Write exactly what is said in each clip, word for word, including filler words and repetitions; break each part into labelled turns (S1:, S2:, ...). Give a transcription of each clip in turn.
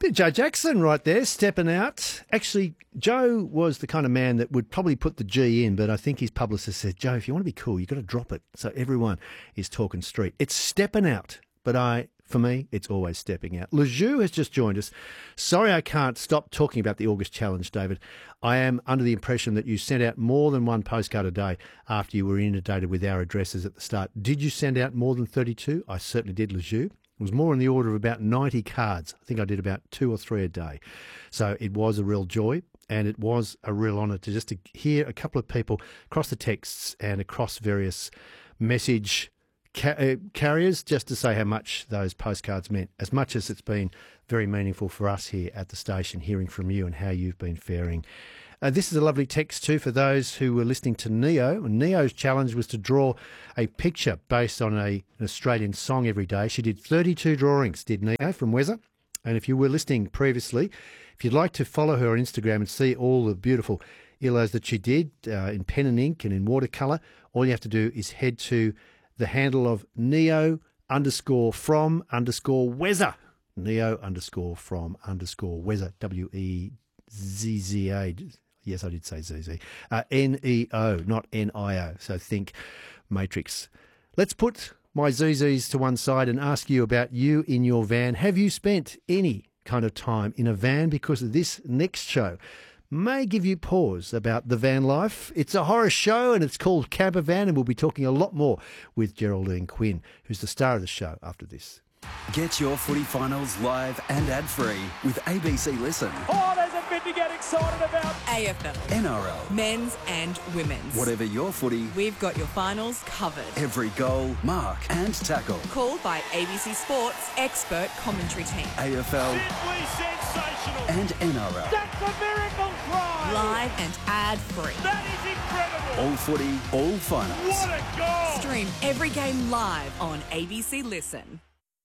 S1: Bit Joe Jackson right there, stepping out. Actually, Joe was the kind of man that would probably put the G in, but I think his publicist said, Joe, if you want to be cool, you've got to drop it. So everyone is talking street. It's stepping out, but I... For me, it's always stepping out. Lejeune has just joined us. Sorry I can't stop talking about the August Challenge, David. I am under the impression that you sent out more than one postcard a day after you were inundated with our addresses at the start. Did you send out more than thirty-two? I certainly did, Lejeune. It was more in the order of about ninety cards. I think I did about two or three a day. So it was a real joy, and it was a real honour to just to hear a couple of people across the texts and across various message Ca- uh, carriers, just to say how much those postcards meant, as much as it's been very meaningful for us here at the station, hearing from you and how you've been faring. Uh, this is a lovely text too for those who were listening to Neo. Neo's challenge was to draw a picture based on a, an Australian song every day. She did thirty-two drawings, did Neo, from Wezza. And if you were listening previously, if you'd like to follow her on Instagram and see all the beautiful illos that she did uh, in pen and ink and in watercolour, all you have to do is head to the handle of Neo underscore from underscore Wezza. Neo underscore from underscore Wezza. W E Z Z A. Yes, I did say Z Z. Uh, N E O, not N I O. So think Matrix. Let's put my Z Zs to one side and ask you about you in your van. Have you spent any kind of time in a van? Because this next show may give you pause about the van life. It's a horror show and it's called Camper Van, and we'll be talking a lot more with Geraldine Quinn, who's the star of the show, after this.
S2: Get your footy finals live and ad-free with A B C Listen.
S3: Oh, there's a bit to get excited about.
S4: A F L.
S2: N R L.
S4: Men's and women's.
S2: Whatever your footy,
S4: we've got your finals covered.
S2: Every goal, mark and tackle.
S4: Called by A B C Sports expert commentary team.
S2: A F L.
S3: Simply sensational.
S2: And N R L.
S3: That's a miracle try.
S4: Live and ad-free.
S3: That is incredible.
S2: All footy, all finals.
S3: What a goal.
S4: Stream every game live on A B C Listen.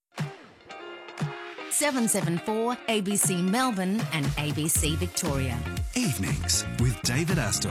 S5: seven seven four A B C Melbourne and A B C Victoria.
S2: Evenings with David Astor.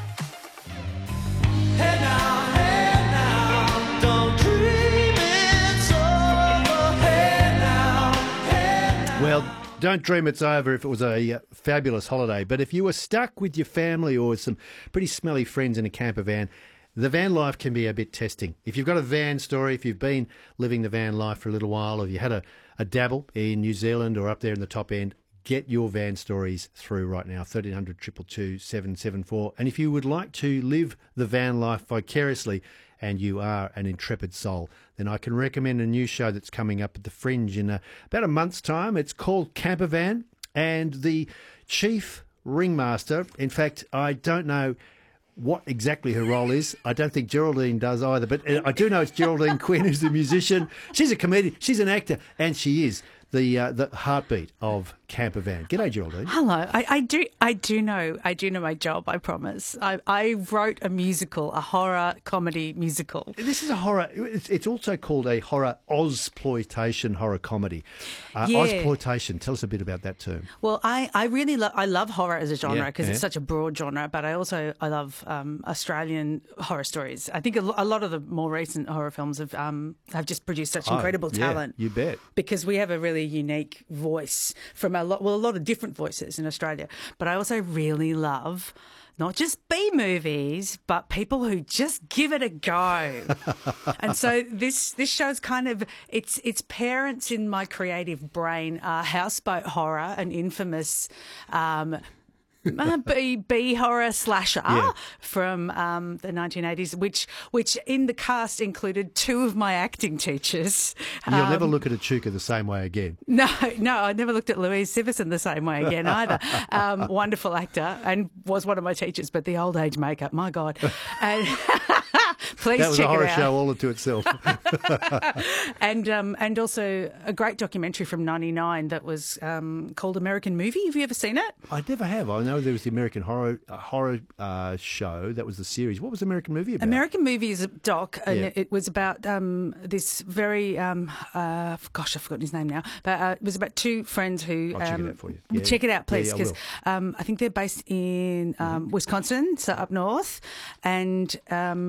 S6: Hey now, hey now, don't dream it's over. Hey now, hey now.
S1: Well, don't dream it's over if it was a uh, fabulous holiday. But if you were stuck with your family or some pretty smelly friends in a camper van, the van life can be a bit testing. If you've got a van story, if you've been living the van life for a little while, or you had a, a dabble in New Zealand or up there in the top end, get your van stories through right now, thirteen hundred, two two two, seven seven four. And if you would like to live the van life vicariously and you are an intrepid soul, then I can recommend a new show that's coming up at the Fringe in uh, about a month's time. It's called Camper Van, and the chief ringmaster, in fact, I don't know what exactly her role is. I don't think Geraldine does either, but I do know it's Geraldine Quinn, who's a musician. She's a comedian, she's an actor, and she is the uh, the heartbeat of Camper Van. G'day, Geraldine.
S7: Hello. I, I do I do know I do know my job, I promise. I, I wrote a musical, a horror comedy musical.
S1: This is a horror, it's, it's also called a horror Ozploitation horror comedy. Uh,
S7: Yeah.
S1: Ozploitation, tell us a bit about that term.
S7: Well, I, I really love I love horror as a genre
S1: Yeah,
S7: because
S1: yeah.
S7: it's such a broad genre, but I also I love um, Australian horror stories. I think a, lo- a lot of the more recent horror films have um, have just produced such
S1: Oh,
S7: incredible
S1: yeah,
S7: talent.
S1: you bet.
S7: Because we have a really unique voice from a lot, well, a lot of different voices in Australia. But I also really love not just B movies, but people who just give it a go. And so this this show's kind of it's it's parents in my creative brain are Houseboat Horror, an infamous um, uh, B, B horror slasher
S1: Yeah.
S7: from um, the nineteen eighties, which which in the cast included two of my acting teachers.
S1: You'll
S7: Um,
S1: never look at a Chuka the same way again.
S7: no, no, I never looked at Louise Siverson the same way again either. Um, wonderful actor and was one of my teachers, but the old age makeup, my God. And please
S1: That was
S7: check
S1: a horror
S7: it out.
S1: show all unto itself.
S7: And um, and also a great documentary from ninety-nine that was um, called American Movie. Have you ever seen it?
S1: I never have. I know there was the American Horror uh, horror uh, show. That was the series. What was the American Movie about?
S7: American Movie is a doc, and
S1: Yeah.
S7: it, it was about um, this very, um, uh, gosh, I've forgotten his name now, but uh, it was about two friends who...
S1: I'll check it
S7: um,
S1: out for you. Yeah.
S7: Check it out, please,
S1: Yeah, I
S7: because
S1: will.
S7: um, I think they're based in um, Wisconsin, so up north, and um, one of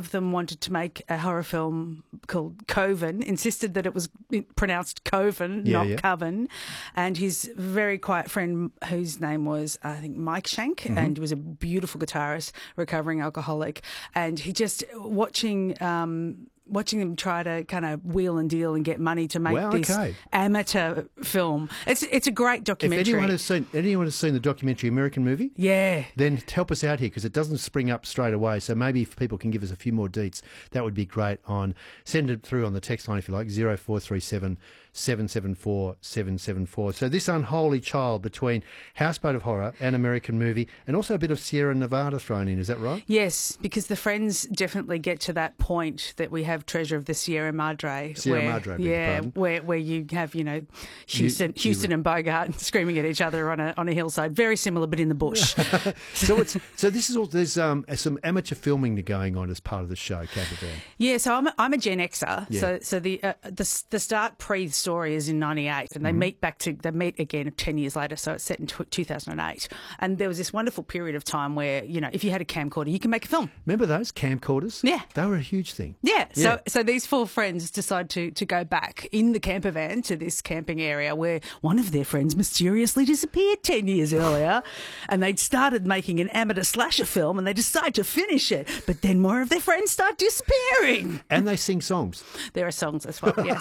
S7: of them wanted to make a horror film called Coven, insisted that it was pronounced Coven,
S1: Yeah,
S7: not
S1: yeah.
S7: Coven. And his very quiet friend, whose name was, I think, Mike Shank,
S1: Mm-hmm.
S7: and he was a beautiful guitarist, recovering alcoholic. And he just, watching... Um, watching them try to kind of wheel and deal and get money to make
S1: Wow,
S7: this
S1: okay.
S7: amateur film. It's it's a great
S1: If
S7: documentary.
S1: anyone has seen anyone has seen the documentary American Movie,
S7: yeah.
S1: then help us out here because it doesn't spring up straight away. So maybe if people can give us a few more deets, that would be great. On send it through on the text line if you like, zero four three seven seven seven four seven seven four. So this unholy child between Houseboat of Horror and American Movie, and also a bit of Sierra Nevada thrown in. Is that right?
S7: Yes, because the Friends definitely get to that point that we have Treasure of the Sierra Madre.
S1: Sierra
S7: where,
S1: Madre, beg your
S7: yeah,
S1: pardon.
S7: where where you have you know Houston,
S1: you-
S7: Houston and Bogart screaming at each other on a on a hillside. Very similar, but in the bush.
S1: So it's so this is all. There's um some amateur filming going on as part of the show, Campervan.
S7: Yeah, so I'm a, I'm a Gen Xer.
S1: Yeah.
S7: So so the uh, the the start pre story is in ninety-eight, and they
S1: Mm-hmm.
S7: meet back to they meet again ten years later. So it's set in two thousand eight, and there was this wonderful period of time where you know if you had a camcorder, you can make a film.
S1: Remember those camcorders?
S7: Yeah.
S1: They were a huge thing.
S7: Yeah. So
S1: Yeah.
S7: so these four friends decide to to go back in the camper van to this camping area where one of their friends mysteriously disappeared ten years earlier, and they'd started making an amateur slasher film, and they decide to finish it, but then more of their friends start disappearing.
S1: And they sing songs.
S7: There are songs as well. Yes.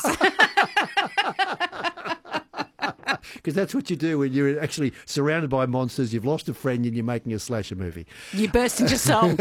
S1: Because that's what you do when you're actually surrounded by monsters, you've lost a friend and you're making a slasher movie.
S7: You burst into song,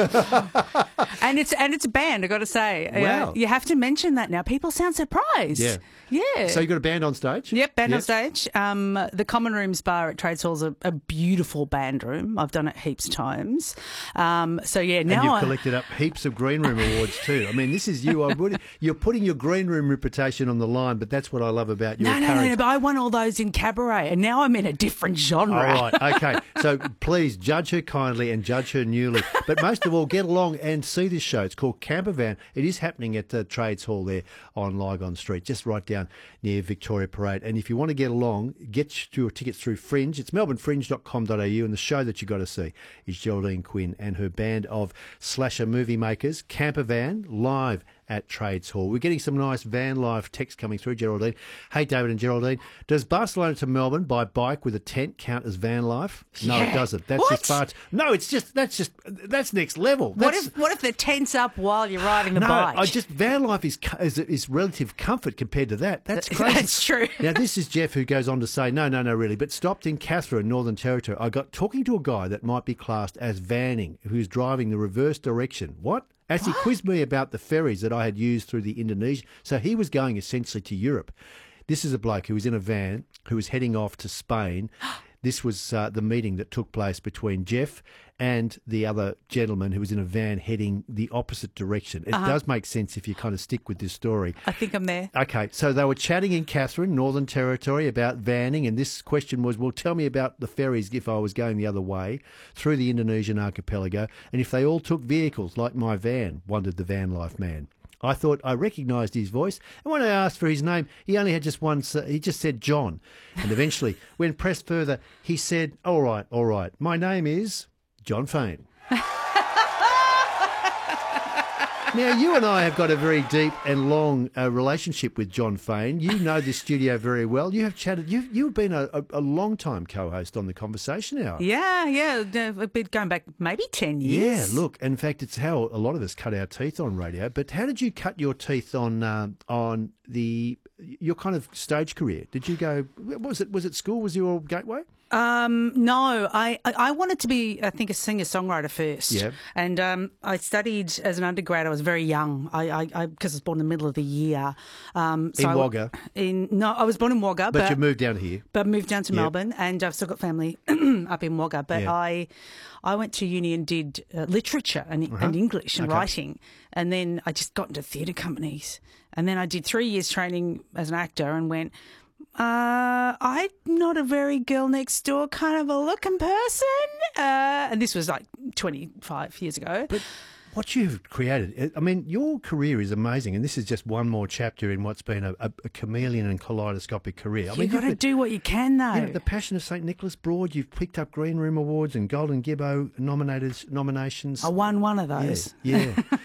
S7: and it's and it's a band. I got to say, Uh,
S1: Wow.
S7: you have to mention that now. People sound surprised.
S1: Yeah.
S7: yeah.
S1: So you got a band on stage?
S7: Yep, band
S1: Yep.
S7: on stage. Um, the Common Rooms Bar at Trades Hall's a, a beautiful band room. I've done it heaps of times. Um, so yeah, now
S1: And you've
S7: I,
S1: collected up heaps of green room awards too. I mean, this is you. I would, you're putting your green room reputation on the line, but that's what I love about your
S7: no, no,
S1: courage.
S7: no, no, but I won all those in cabaret, and now I'm in a different genre.
S1: All right, okay. So please judge her kindly and judge her newly. But most of all, get along and see this show. It's called Campervan. It is happening at the Trades Hall there on Lygon Street, just right down near Victoria Parade. And if you want to get along, get your tickets through Fringe. It's melbourne fringe dot com dot a u, and the show that you got to see is Geraldine Quinn and her band of slasher movie makers, Campervan, live at Trades Hall. We're getting some nice van life text coming through, Geraldine. Hey, David and Geraldine, does Barcelona to Melbourne by bike with a tent count as van life? No, it
S7: Yeah.
S1: doesn't. That's
S7: What?
S1: just far. No, it's just that's just that's next level.
S7: What
S1: That's,
S7: if what if the tent's up while you're riding the
S1: no,
S7: bike?
S1: I just van life is co- is, is relative comfort compared to that. That's crazy.
S7: That's true.
S1: Now this is Jeff who goes on to say, no, no, no, really, but stopped in Catherine, Northern Territory. I got talking to a guy that might be classed as vanning, who's driving the reverse direction. What? As he quizzed me about the ferries that I had used through the Indonesia. So he was going essentially to Europe. This is a bloke who was in a van who was heading off to Spain. This was uh, the meeting that took place between Jeff and the other gentleman who was in a van heading the opposite direction. It does make sense if you kind of stick with this story.
S7: I think I'm there.
S1: Okay, so they were chatting in Catherine, Northern Territory, about vanning, and this question was, well, tell me about the ferries if I was going the other way through the Indonesian archipelago, and if they all took vehicles like my van, wondered the van life man. I thought I recognised his voice, and when I asked for his name, he only had just one, he just said John. And eventually, when pressed further, he said, all right, all right, my name is John Fane. Now, you and I have got a very deep and long uh, relationship with John Fane. You know this studio very well. You have chatted, you've, you've been a, a, a long-time co-host on the Conversation Hour.
S7: Yeah, yeah. I've been going back maybe ten
S1: Yeah,
S7: years.
S1: look, in fact, it's how a lot of us cut our teeth on radio. But how did you cut your teeth on uh, on the your kind of stage career? Did you go? What was it? Was it school? Was your gateway?
S7: Um, no, I, I I wanted to be, I think, a singer-songwriter first.
S1: Yeah.
S7: And um, I studied as an undergrad. I was very young. I, I, I because I was born in the middle of the year. Um, so
S1: In
S7: I-
S1: Wagga?
S7: In no, I was born in Wagga,
S1: But,
S7: but,
S1: you moved down here.
S7: but moved down to
S1: Yep.
S7: Melbourne, and I've still got family up in Wagga. But
S1: Yeah.
S7: I, I went to uni and did uh, literature and, and English and
S1: Uh-huh. Okay.
S7: writing, and then I just got into theatre companies, and then I did three years training as an actor, and went. Uh, I'm not a very girl next door kind of a looking person. Uh, and this was like twenty-five years ago.
S1: But what you've created, I mean, your career is amazing, and this is just one more chapter in what's been a, a, a chameleon and kaleidoscopic career. I
S7: You've
S1: mean,
S7: got to
S1: been-
S7: do what you can, though.
S1: you know, the Passion of Saint Nicholas Broad, you've picked up Green Room Awards and Golden Gibbo nominated nominations.
S7: I won one of
S1: Yeah,
S7: those.
S1: yeah.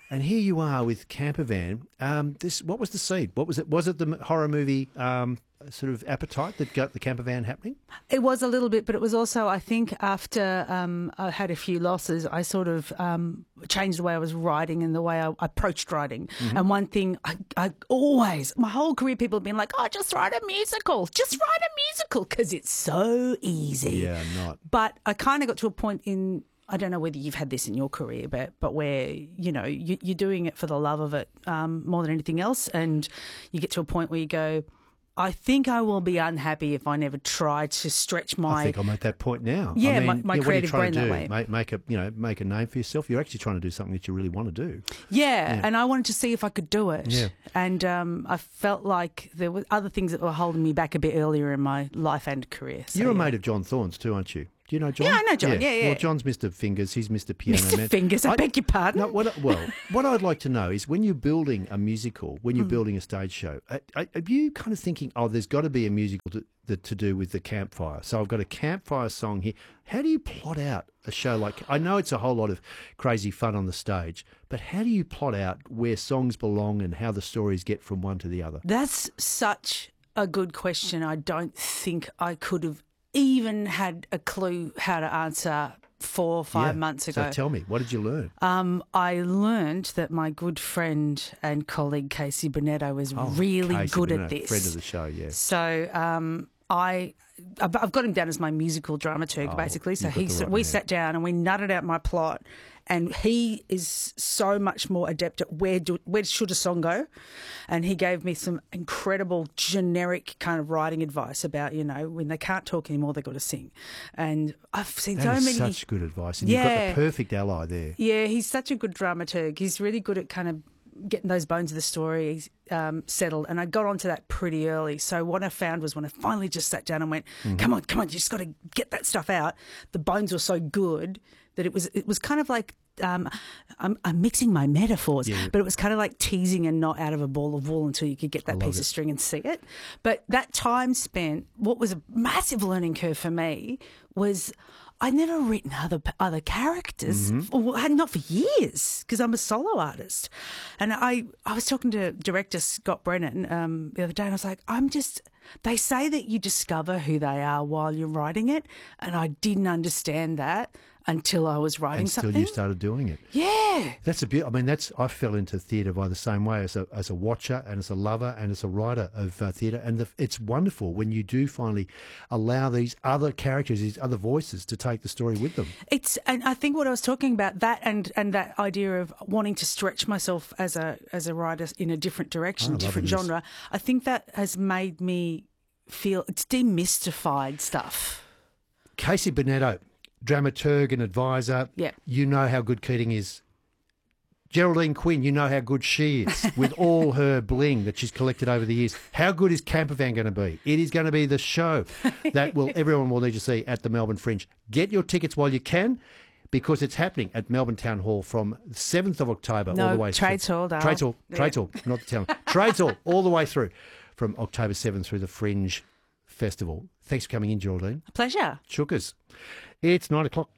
S1: And here you are with Campervan. Um, this, what was the seed? What was it? Was it the horror movie um, sort of appetite that got the Campervan happening?
S7: It was a little bit, but it was also, I think, after um, I had a few losses, I sort of um, changed the way I was writing and the way I approached writing. Mm-hmm. And one thing, I, I always, my whole career, people have been like, oh, just write a musical. Just write a musical because it's so easy.
S1: Yeah, not.
S7: But I kind of got to a point in, I don't know whether you've had this in your career, but but where, you know, you, you're doing it for the love of it um, more than anything else. And you get to a point where you go, I think I will be unhappy if I never try to stretch my...
S1: I think I'm at that point now.
S7: Yeah,
S1: I mean,
S7: my, my
S1: yeah,
S7: creative
S1: what are you
S7: brain
S1: trying
S7: that
S1: to
S7: way.
S1: do? Make, make a, you know, make a name for yourself. You're actually trying to do something that you really want to do.
S7: Yeah,
S1: Yeah.
S7: and I wanted to see if I could do it.
S1: Yeah.
S7: And um, I felt like there were other things that were holding me back a bit earlier in my life and career. So,
S1: You're a
S7: yeah.
S1: mate of John Thorne's too, aren't you? Do you know John?
S7: Yeah, I know John. Yeah, yeah.
S1: Well, John's Mister Fingers. He's Mister Piano
S7: Mister
S1: Man.
S7: Fingers, I beg your pardon?
S1: No, what, well, what I'd like to know is when you're building a musical, when you're
S7: Mm.
S1: building a stage show, are, are are you kind of thinking, oh, there's got to be a musical to, that, to do with the campfire? So I've got a campfire song here. How do you plot out a show like... I know it's a whole lot of crazy fun on the stage, but how do you plot out where songs belong and how the stories get from one to the other?
S7: That's such a good question. I don't think I could have even had a clue how to answer four or five
S1: Yeah.
S7: months ago.
S1: So tell me, what did you learn?
S7: Um, I learned that my good friend and colleague Casey Bonetto was really
S1: Oh, Casey
S7: good
S1: Bennett,
S7: at this.
S1: friend of the show, yeah.
S7: So um, I, I've I've got him down as my musical dramaturg,
S1: Oh,
S7: basically. So
S1: you've got
S7: he,
S1: the right
S7: we
S1: man.
S7: sat down and we nutted out my plot. And he is so much more adept at where do, where should a song go, and he gave me some incredible generic kind of writing advice about, you know, when they can't talk anymore, they've got to sing. And I've seen
S1: That
S7: so
S1: is
S7: many.
S1: such good advice. And you've got
S7: Yeah.
S1: the perfect ally there.
S7: Yeah, he's such a good dramaturg. He's really good at kind of getting those bones of the story um, settled. And I got onto that pretty early. So what I found was when I finally just sat down and went,
S1: Mm-hmm.
S7: come on, come on, you just got to get that stuff out. The bones were so good that it was it was kind of like, um, I'm, I'm mixing my metaphors,
S1: Yeah.
S7: but it was kind of like teasing a knot out of a ball of wool until you could get that
S1: love
S7: piece
S1: it.
S7: of string and see it. But that time spent, what was a massive learning curve for me was I'd never written other other characters,
S1: Mm-hmm.
S7: or had not for years, because I'm a solo artist. And I, I was talking to director Scott Brennan um, the other day, and I was like, I'm just. They say that you discover who they are while you're writing it, and I didn't understand that until I was writing
S1: Until
S7: something.
S1: you started doing it.
S7: Yeah.
S1: That's a bit. I mean, that's. I fell into theatre by the same way as a as a watcher and as a lover and as a writer of uh, theatre, and the, it's wonderful when you do finally allow these other characters, these other voices, to take the story with them.
S7: It's, and I think what I was talking about, that and and that idea of wanting to stretch myself as a as a writer in a different direction,
S1: Oh,
S7: different
S1: lovely.
S7: genre. I think that has made me feel it's demystified stuff.
S1: Casey Bonetto, dramaturg and advisor.
S7: Yeah.
S1: You know how good Keating is. Geraldine Quinn, you know how good she is with all her bling that she's collected over the years. How good is Campervan going to be? It is going to be the show that will everyone will need to see at the Melbourne Fringe. Get your tickets while you can, because it's happening at Melbourne Town Hall from the seventh of October all
S7: No,
S1: the way
S7: Trades
S1: through.
S7: Hall, Dale.
S1: Trades Hall,
S7: Yeah.
S1: Trades Hall, not the town. Trades Hall, all the way through from October seventh through the Fringe Festival. Thanks for coming in, Geraldine.
S7: Pleasure.
S1: Chookers. It's nine o'clock.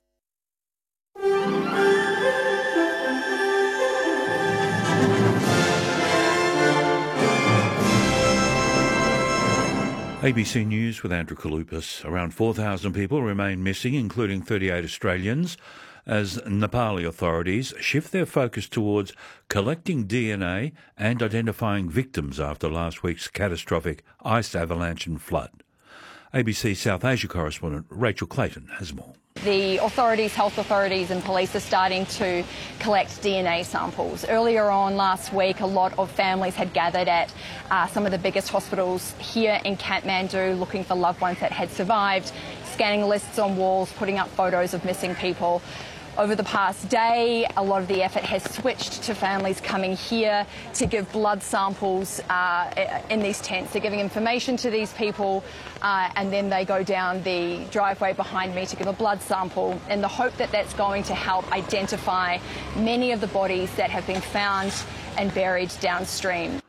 S8: A B C News with Andrew Kalupas. Around four thousand people remain missing, including thirty-eight Australians, as Nepali authorities shift their focus towards collecting D N A and identifying victims after last week's catastrophic ice avalanche and flood. A B C South Asia correspondent Rachel Clayton has more.
S9: The authorities, health authorities and police are starting to collect D N A samples. Earlier on last week, a lot of families had gathered at uh, some of the biggest hospitals here in Kathmandu looking for loved ones that had survived, scanning lists on walls, putting up photos of missing people. Over the past day, a lot of the effort has switched to families coming here to give blood samples uh, in these tents. They're giving information to these people uh, and then they go down the driveway behind me to give a blood sample in the hope that that's going to help identify many of the bodies that have been found and buried downstream.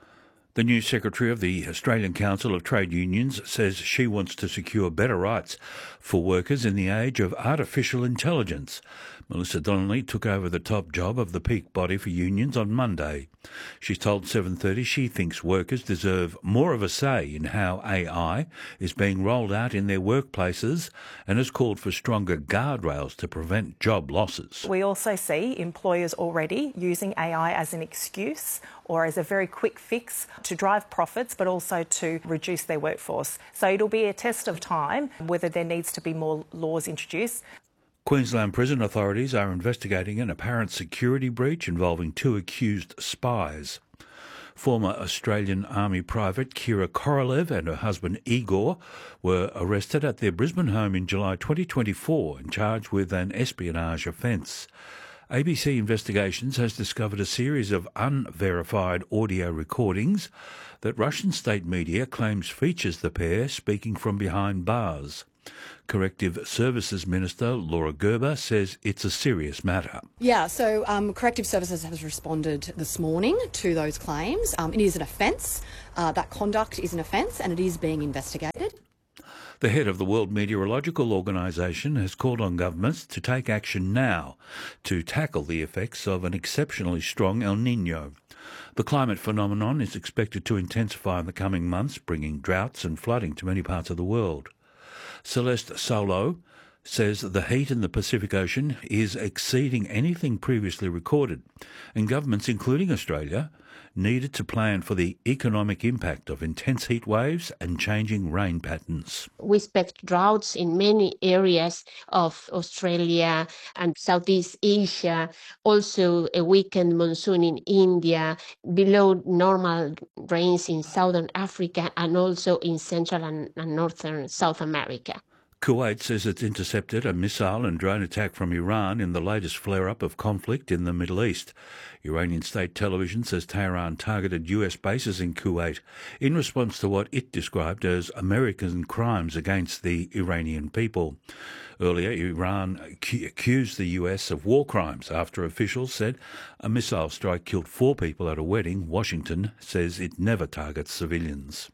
S8: The new Secretary of the Australian Council of Trade Unions says she wants to secure better rights for workers in the age of artificial intelligence. Melissa Donnelly took over the top job of the peak body for unions on Monday. She's told seven thirty she thinks workers deserve more of a say in how A I is being rolled out in their workplaces and has called for stronger guardrails to prevent job losses.
S10: We also see employers already using A I as an excuse or as a very quick fix to drive profits, but also to reduce their workforce. So it'll be a test of time whether there needs to be more laws introduced.
S8: Queensland prison authorities are investigating an apparent security breach involving two accused spies. Former Australian Army Private Kira Korolev and her husband Igor were arrested at their Brisbane home in July twenty twenty-four and charged with an espionage offence. A B C Investigations has discovered a series of unverified audio recordings that Russian state media claims features the pair speaking from behind bars. Corrective Services Minister Laura Gerber says it's a serious matter.
S11: Yeah, so um, Corrective Services has responded this morning to those claims. Um, it is an offence. Uh, that conduct is an offence and it is being investigated.
S8: The head of the World Meteorological Organisation has called on governments to take action now to tackle the effects of an exceptionally strong El Niño. The climate phenomenon is expected to intensify in the coming months, bringing droughts and flooding to many parts of the world. Celeste Solo says the heat in the Pacific Ocean is exceeding anything previously recorded, and governments, including Australia, needed to plan for the economic impact of intense heat waves and changing rain patterns.
S12: We expect droughts in many areas of Australia and Southeast Asia, also a weakened monsoon in India, below normal rains in Southern Africa and also in Central and, and Northern South America.
S8: Kuwait says it's intercepted a missile and drone attack from Iran in the latest flare-up of conflict in the Middle East. Iranian state television says Tehran targeted U S bases in Kuwait in response to what it described as American crimes against the Iranian people. Earlier, Iran accused the U S of war crimes after officials said a missile strike killed four people at a wedding. Washington says it never targets civilians.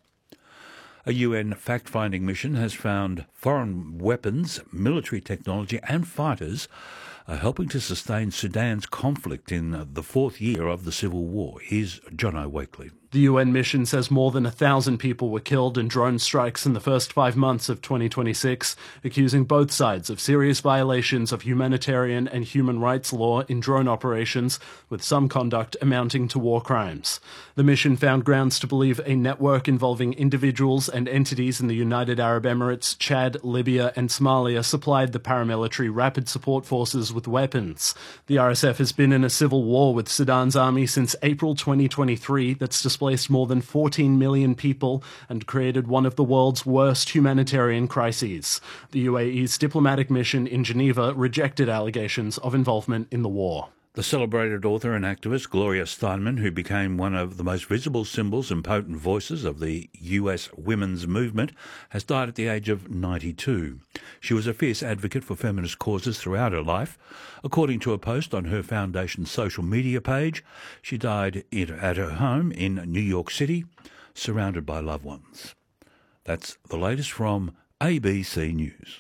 S8: A U N fact-finding mission has found foreign weapons, military technology and fighters are helping to sustain Sudan's conflict in the fourth year of the civil war. Here's Jono Wakely.
S13: The U N mission says more than a thousand people were killed in drone strikes in the first five months of twenty twenty-six, accusing both sides of serious violations of humanitarian and human rights law in drone operations, with some conduct amounting to war crimes. The mission found grounds to believe a network involving individuals and entities in the United Arab Emirates, Chad, Libya and Somalia supplied the paramilitary rapid support forces with weapons. The R S F has been in a civil war with Sudan's army since April twenty twenty-three that's displaced more than fourteen million people and created one of the world's worst humanitarian crises. The U A E's diplomatic mission in Geneva rejected allegations of involvement in the war.
S8: The celebrated author and activist Gloria Steinman, who became one of the most visible symbols and potent voices of the U S women's movement, has died at the age of ninety-two. She was a fierce advocate for feminist causes throughout her life. According to a post on her foundation's social media page, she died at her home in New York City, surrounded by loved ones. That's the latest from A B C News.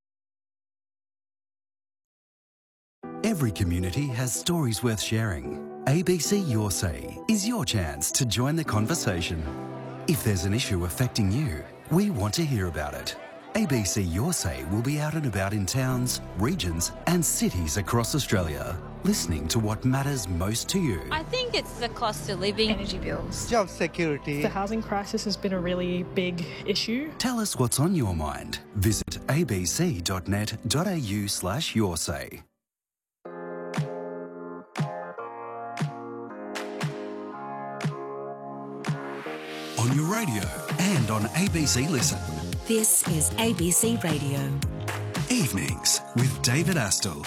S2: Every community has stories worth sharing. A B C Your Say is your chance to join the conversation. If there's an issue affecting you, we want to hear about it. A B C Your Say will be out and about in towns, regions and cities across Australia, listening to what matters most to you.
S14: I think it's the cost of living, energy bills,
S15: job security.
S16: The housing crisis has been a really big issue.
S2: Tell us what's on your mind. Visit abc.net.au slash your say. On your radio and on A B C Listen.
S5: This is A B C Radio.
S2: Evenings with David Astle.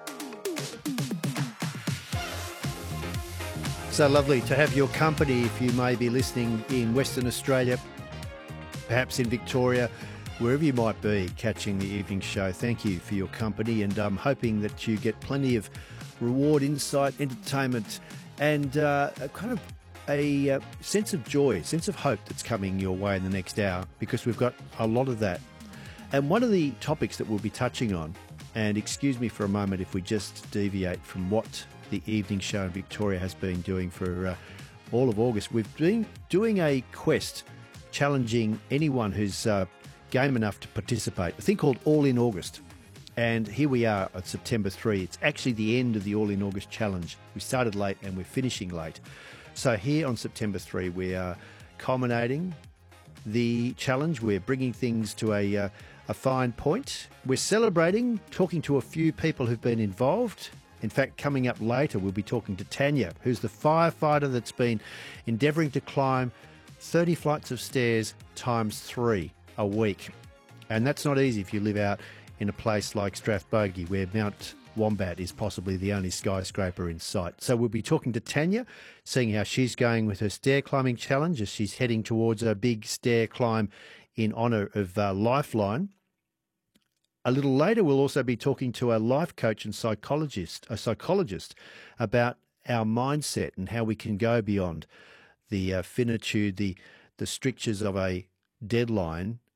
S1: So lovely to have your company if you may be listening in Western Australia, perhaps in Victoria, wherever you might be catching the evening show. Thank you for your company, and I'm hoping that you get plenty of reward, insight, entertainment and uh, a kind of a uh, sense of joy, sense of hope that's coming your way in the next hour, because we've got a lot of that. And one of the topics that we'll be touching on, and excuse me for a moment if we just deviate from what the evening show in Victoria has been doing for uh, all of August, we've been doing a quest challenging anyone who's uh, game enough to participate, a thing called All in August. And here we are at September third. It's actually the end of the All in August challenge. We started late and we're finishing late. So here on September third, we are culminating the challenge. We're bringing things to a, uh, a fine point. We're celebrating, talking to a few people who've been involved. In fact, coming up later, we'll be talking to Tanya, who's the firefighter that's been endeavouring to climb thirty flights of stairs times three a week. And that's not easy if you live out in a place like Strathbogie, where Mount Wombat is possibly the only skyscraper in sight. So we'll be talking to Tanya, seeing how she's going with her stair climbing challenge as she's heading towards a big stair climb in honour of uh, Lifeline. A little later, we'll also be talking to a life coach and psychologist, a psychologist, about our mindset and how we can go beyond the uh, finitude, the the strictures of a deadline,